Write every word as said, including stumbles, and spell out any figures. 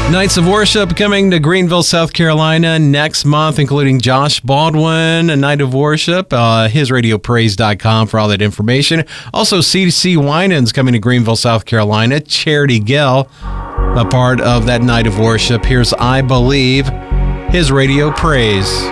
Nights of Worship coming to Greenville, South Carolina next month, including Josh Baldwin, a Night of Worship, uh, his radio praise dot com for all that information. Also, C D C Winans coming to Greenville, South Carolina. Charity Gill, a part of that Night of Worship. Here's I Believe, his radio praise.